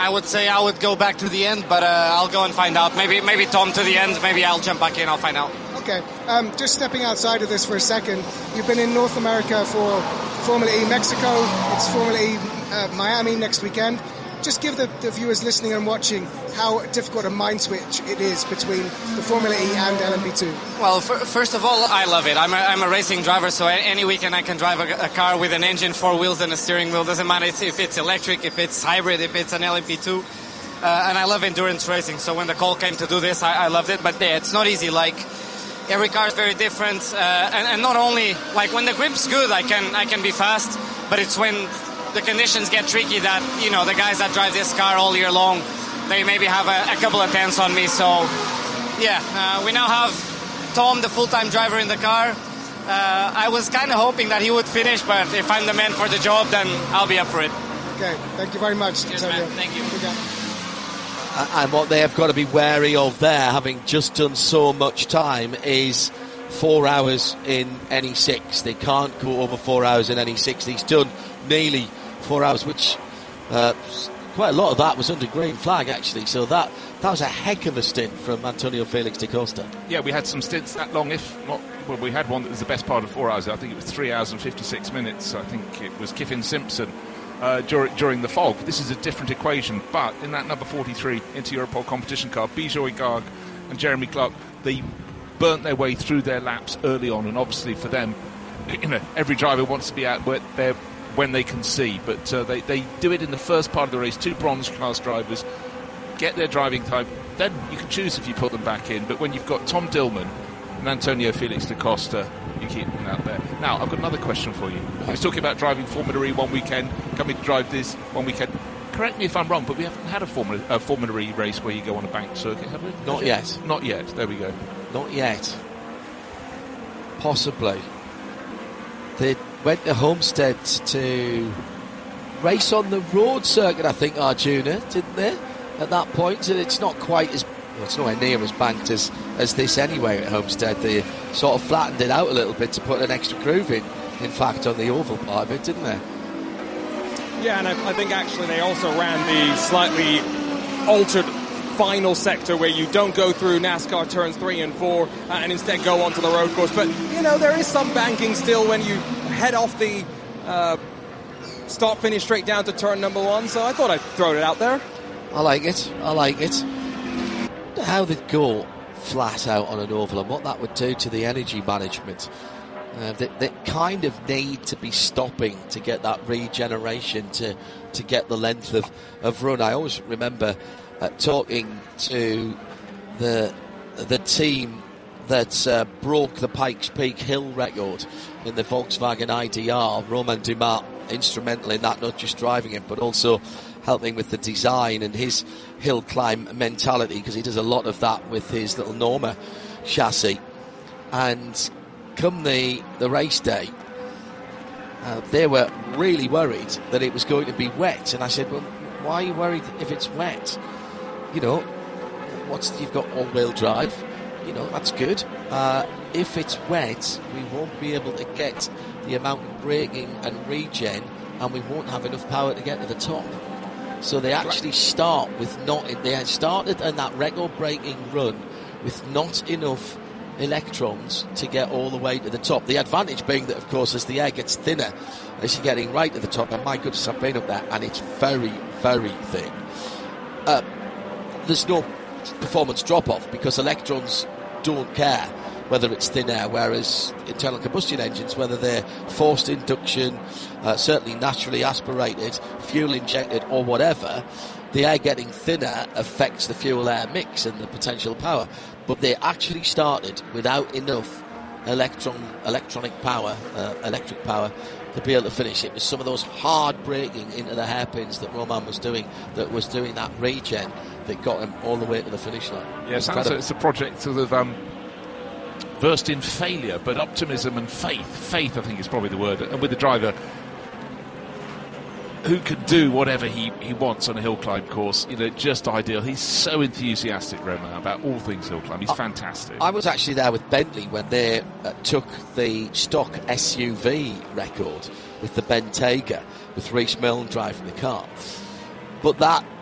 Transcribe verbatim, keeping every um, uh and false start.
I would say I would go back to the end, but uh, I'll go and find out. Maybe maybe Tom to the end, maybe I'll jump back in, I'll find out. Okay, um, just stepping outside of this for a second, you've been in North America for Formula E Mexico, it's Formula E uh, Miami next weekend. Just give the, the viewers listening and watching how difficult a mind switch it is between the Formula E and L M P two. Well, f- first of all, I love it. I'm a, I'm a racing driver, so any weekend I can drive a, a car with an engine, four wheels and a steering wheel. Doesn't matter if it's electric, if it's hybrid, if it's an L M P two. Uh, and I love endurance racing, so when the call came to do this, I, I loved it. But yeah, it's not easy. Like, every car is very different, uh, and, and not only, like, when the grip's good, I can I can be fast, but it's when the conditions get tricky that, you know, the guys that drive this car all year long, they maybe have a, a couple of tenths on me. So, yeah, uh, we now have Tom, the full-time driver, in the car. Uh, I was kind of hoping that he would finish, but if I'm the man for the job, then I'll be up for it. Okay, thank you very much. Cheers, man. Thank you. And what they have got to be wary of there, having just done so much time, is four hours in N E six. They can't go over four hours in N E six. He's done nearly four hours, which uh, quite a lot of that was under green flag, actually. So that that was a heck of a stint from Antonio Felix da Costa. Yeah, we had some stints that long, if not, well, we had one that was the best part of four hours. I think it was three hours and fifty-six minutes. I think it was Kiffin Simpson. Uh, during, during the fog. This is a different equation, but in that number forty-three Inter-Europol competition car, Bijoy Garg and Jeremy Clark, they burnt their way through their laps early on, and obviously for them, you know, every driver wants to be out where they're, when they can see, but uh, they, they do it in the first part of the race. Two bronze class drivers get their driving time, then you can choose if you put them back in, but when you've got Tom Dillman and Antonio Felix da Costa, you keep them out there. Now, I've got another question for you. I was talking about driving Formula E one weekend, coming to drive this one weekend. Correct me if I'm wrong, but we haven't had a Formula, a Formula E race where you go on a banked circuit, have we? Not yet. Not yet. There we go. Not yet. Possibly. They went to Homestead to race on the road circuit, I think, Arjuna, didn't they? At that point, and it's not quite as well, it's nowhere near as banked as, as this anyway at Homestead. They sort of flattened it out a little bit to put an extra groove in, in fact, on the oval part of it, didn't they? Yeah, and I, I think actually they also ran the slightly altered final sector where you don't go through NASCAR turns three and four uh, and instead go onto the road course. But, you know, there is some banking still when you head off the uh, start-finish straight down to turn number one, so I thought I'd throw it out there. I like it. I like it. How they'd go flat out on an oval and what that would do to the energy management. Uh, they, they kind of need to be stopping to get that regeneration to, to get the length of, of run. I always remember uh, talking to the the team that uh, broke the Pikes Peak Hill record in the Volkswagen I D R, Romain Dumas, instrumental in that, not just driving it but also helping with the design and his hill climb mentality, because he does a lot of that with his little Norma chassis. And come the, the race day, uh, they were really worried that it was going to be wet. And I said, well, why are you worried if it's wet? You know, what's you've got all-wheel drive. You know, that's good. Uh, if it's wet, we won't be able to get the amount of braking and regen, and we won't have enough power to get to the top. So they actually start with not... They had started in that record-breaking run with not enough electrons to get all the way to the top. The advantage being that, of course, as the air gets thinner, as you're getting right to the top, and my goodness, I've been up there, and it's very, very thin. Uh, there's no performance drop-off because electrons don't care whether it's thin air, whereas internal combustion engines, whether they're forced induction, uh, certainly naturally aspirated, fuel injected or whatever, the air getting thinner affects the fuel-air mix and the potential power. But they actually started without enough electron, electronic power, uh, electric power, to be able to finish. It was some of those hard braking into the hairpins that Romain was doing, that was doing that regen, that got him all the way to the finish line. Yeah, it sounds like it's a project sort of um, versed in failure, but optimism and faith. Faith, I think, is probably the word. And with the driver who can do whatever he, he wants on a hill climb course, you know, just ideal. He's so enthusiastic, Romain, about all things hill climb. He's I, fantastic. I was actually there with Bentley when they uh, took the stock S U V record with the Bentayga, with Rhys Milne driving the car. But that